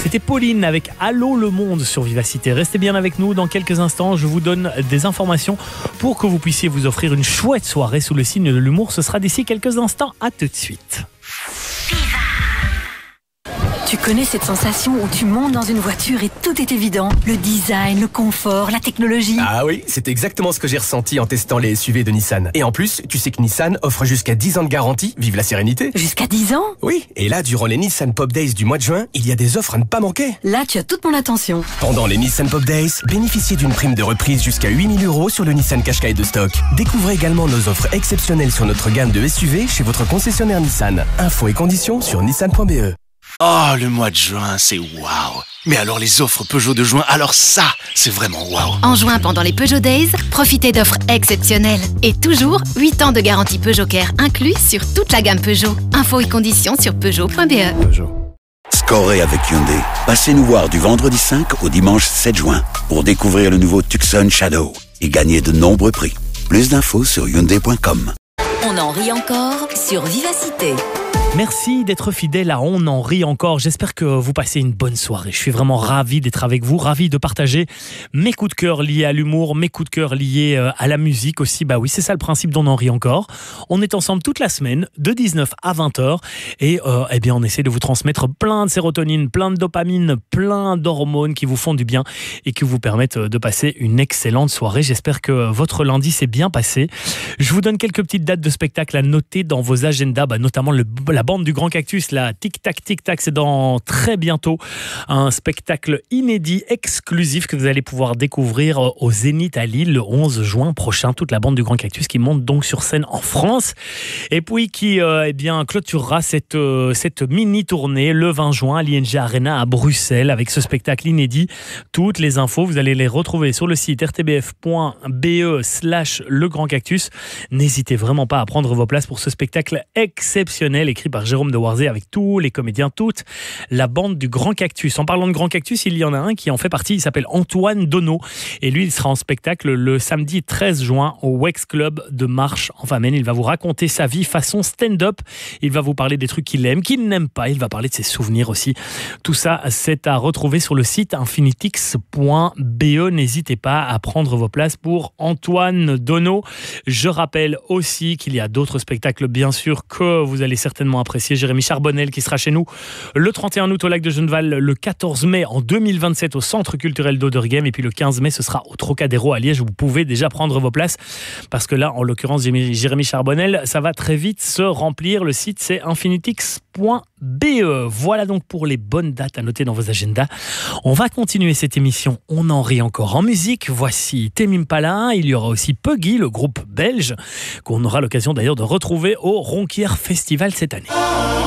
C'était Pauline avec Allô le monde sur Vivacité. Restez bien avec nous, dans quelques instants je vous donne des informations pour que vous puissiez vous offrir une chouette soirée sous le signe de l'humour. Ce sera d'ici quelques instants, à tout de suite. Tu connais cette sensation où tu montes dans une voiture et tout est évident? Le design, le confort, la technologie. Ah oui, c'est exactement ce que j'ai ressenti en testant les SUV de Nissan. Et en plus, tu sais que Nissan offre jusqu'à 10 ans de garantie, vive la sérénité. Jusqu'à 10 ans? Oui, et là, durant les Nissan Pop Days du mois de juin, il y a des offres à ne pas manquer. Là, tu as toute mon attention. Pendant les Nissan Pop Days, bénéficiez d'une prime de reprise jusqu'à 8 000 € sur le Nissan Qashqai de stock. Découvrez également nos offres exceptionnelles sur notre gamme de SUV chez votre concessionnaire Nissan. Infos et conditions sur nissan.be. Oh, le mois de juin, c'est waouh! Mais alors les offres Peugeot de juin, alors ça, c'est vraiment waouh! En juin, pendant les Peugeot Days, profitez d'offres exceptionnelles. Et toujours, 8 ans de garantie Peugeot Care inclus sur toute la gamme Peugeot. Infos et conditions sur Peugeot.be. Scorez avec Hyundai. Passez nous voir du vendredi 5 au dimanche 7 juin pour découvrir le nouveau Tucson Shadow et gagner de nombreux prix. Plus d'infos sur Hyundai.com. On en rit encore sur Vivacité. Merci d'être fidèle à On en rit encore. J'espère que vous passez une bonne soirée. Je suis vraiment ravi d'être avec vous, ravi de partager mes coups de cœur liés à l'humour, mes coups de cœur liés à la musique aussi. Bah oui, c'est ça le principe d'On en rit encore. On est ensemble toute la semaine, de 19 à 20h. Et eh bien, on essaie de vous transmettre plein de sérotonine, plein de dopamine, plein d'hormones qui vous font du bien et qui vous permettent de passer une excellente soirée. J'espère que votre lundi s'est bien passé. Je vous donne quelques petites dates de spectacle à noter dans vos agendas, notamment la bande du Grand Cactus, la Tic Tac Tic Tac, c'est dans très bientôt un spectacle inédit, exclusif, que vous allez pouvoir découvrir au Zénith à Lille le 11 juin prochain. Toute la bande du Grand Cactus qui monte donc sur scène en France et puis qui clôturera cette mini tournée le 20 juin à l'ING Arena à Bruxelles avec ce spectacle inédit. Toutes les infos, vous allez les retrouver sur le site rtbf.be/le Grand Cactus. N'hésitez vraiment pas à prendre vos places pour ce spectacle exceptionnel écrit par Jérôme de Warzé avec tous les comédiens, toute la bande du Grand Cactus. En parlant de Grand Cactus, il y en a un qui en fait partie, il s'appelle Antoine Donneau et lui il sera en spectacle le samedi 13 juin au Wex Club de Marche en Famenne. Il va vous raconter sa vie façon stand-up, il va vous parler des trucs qu'il aime, qu'il n'aime pas, il va parler de ses souvenirs aussi. Tout ça c'est à retrouver sur le site infinitix.be. N'hésitez pas à prendre vos places pour Antoine Donneau. Je rappelle aussi qu'il y a d'autres spectacles bien sûr que vous allez certainement apprécier. Jérémy Charbonnel qui sera chez nous le 31 août au lac de Genneval, le 14 mai en 2027 au Centre culturel d'Oderghem et puis le 15 mai ce sera au Trocadéro à Liège. Vous pouvez déjà prendre vos places parce que là en l'occurrence Jérémy Charbonnel, ça va très vite se remplir. Le site c'est infinitix.be. Voilà donc pour les bonnes dates à noter dans vos agendas. On va continuer cette émission, on en rit encore en musique. Voici Tame Impala, il y aura aussi Puggy, le groupe belge qu'on aura l'occasion d'ailleurs de retrouver au Ronquière Festival cette année.